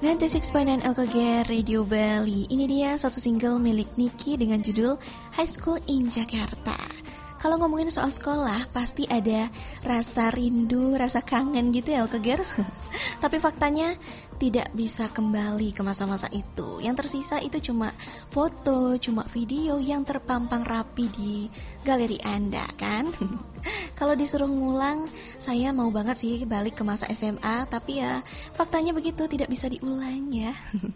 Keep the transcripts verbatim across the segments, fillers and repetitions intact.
sembilan puluh enam koma sembilan L K G Radio Bali. Ini dia satu single milik Niki dengan judul High School in Jakarta. Kalau ngomongin soal sekolah, pasti ada rasa rindu, rasa kangen gitu ya Alkegers. Tapi faktanya tidak bisa kembali ke masa-masa itu. Yang tersisa itu cuma foto, cuma video yang terpampang rapi di galeri Anda kan. Kalau disuruh ngulang, saya mau banget sih balik ke masa S M A. Tapi ya faktanya begitu, tidak bisa diulang ya.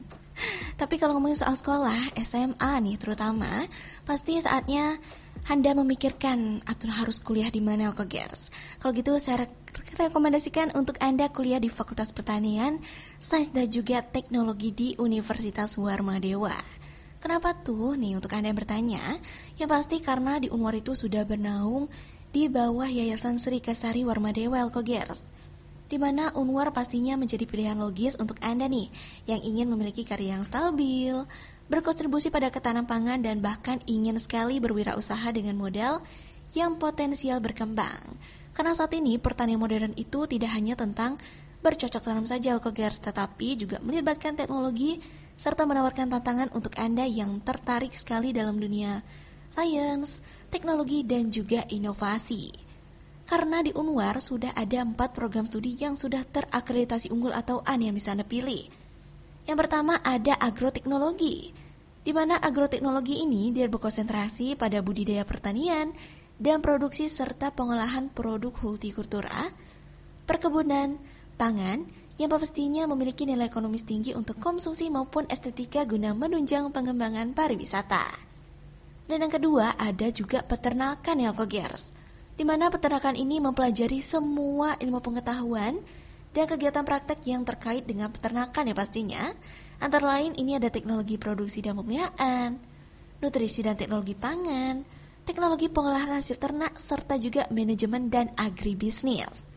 Tapi kalau ngomongin soal sekolah, S M A nih terutama, pasti saatnya Anda memikirkan atau harus kuliah di mana Alkegers. Kalau gitu saya rekomendasikan untuk Anda kuliah di Fakultas Pertanian, Sains dan juga Teknologi di Universitas Warmadewa. Kenapa tuh nih untuk Anda yang bertanya? Yang pasti karena di Unwar itu sudah bernaung di bawah Yayasan Sri Kasari Warmadewa Alkegers. Di mana Unwar pastinya menjadi pilihan logis untuk Anda nih yang ingin memiliki karir yang stabil, berkontribusi pada ketahanan pangan, dan bahkan ingin sekali berwirausaha dengan modal yang potensial berkembang. Karena saat ini pertanian modern itu tidak hanya tentang bercocok tanam saja Alkegers, tetapi juga melibatkan teknologi serta menawarkan tantangan untuk Anda yang tertarik sekali dalam dunia sains, teknologi, dan juga inovasi. Karena di Unwar sudah ada empat program studi yang sudah terakreditasi unggul atau A N yang bisa Anda pilih. Yang pertama ada agroteknologi, di mana agroteknologi ini dia berkonsentrasi pada budidaya pertanian dan produksi serta pengolahan produk hortikultura, perkebunan, pangan, yang pastinya memiliki nilai ekonomis tinggi untuk konsumsi maupun estetika guna menunjang pengembangan pariwisata. Dan yang kedua ada juga peternakan ya Alkegers, di mana peternakan ini mempelajari semua ilmu pengetahuan dan kegiatan praktek yang terkait dengan peternakan ya pastinya. Antara lain ini ada teknologi produksi dan pemeliharaan, nutrisi dan teknologi pangan, teknologi pengolahan hasil ternak, serta juga manajemen dan agribisnis.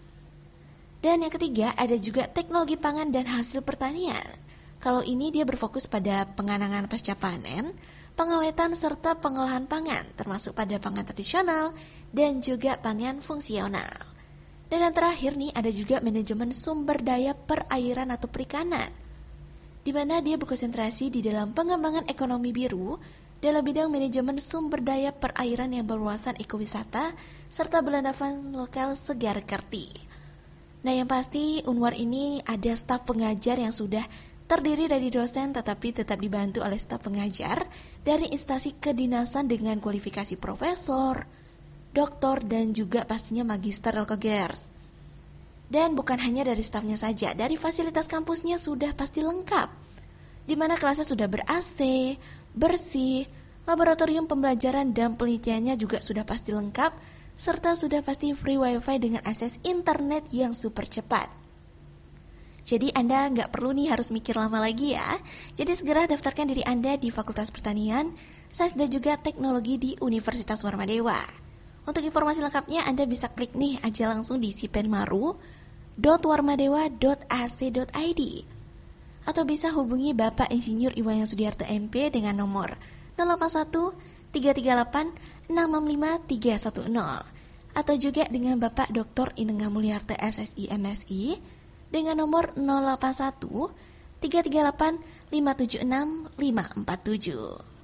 Dan yang ketiga ada juga teknologi pangan dan hasil pertanian. Kalau ini dia berfokus pada penganangan pasca panen, pengawetan serta pengolahan pangan, termasuk pada pangan tradisional dan juga pangan fungsional. Dan yang terakhir nih ada juga manajemen sumber daya perairan atau perikanan, di mana dia berkonsentrasi di dalam pengembangan ekonomi biru dalam bidang manajemen sumber daya perairan yang berwawasan ekowisata serta belandavan lokal segar kerti. Nah yang pasti Unwar ini ada staf pengajar yang sudah terdiri dari dosen tetapi tetap dibantu oleh staf pengajar dari instansi kedinasan dengan kualifikasi profesor, doktor, dan juga pastinya magister Alkegers. Dan bukan hanya dari stafnya saja, dari fasilitas kampusnya sudah pasti lengkap, di mana kelasnya sudah ber-A C, bersih, laboratorium pembelajaran dan penelitiannya juga sudah pasti lengkap, serta sudah pasti free wifi dengan akses internet yang super cepat. Jadi Anda nggak perlu nih harus mikir lama lagi ya. Jadi segera daftarkan diri Anda di Fakultas Pertanian, Sains dan juga Teknologi di Universitas Warmadewa. Untuk informasi lengkapnya Anda bisa klik nih aja langsung di sipenmaru dot warmadewa dot a c dot i d atau bisa hubungi Bapak Insinyur Iwayan Sudiarto M P dengan nomor nol delapan satu tiga tiga delapan enam enam lima tiga satu nol atau juga dengan Bapak Doktor Inengah Mulyarta S S I M Si dengan nomor nol delapan satu tiga tiga delapan lima tujuh enam lima empat tujuh.